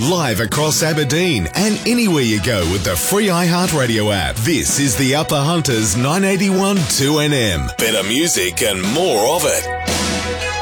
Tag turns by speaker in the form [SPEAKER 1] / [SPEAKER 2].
[SPEAKER 1] live across Aberdeen and anywhere you go with the free iHeartRadio app. This is the Upper Hunters 981 2NM. Better music and more of it.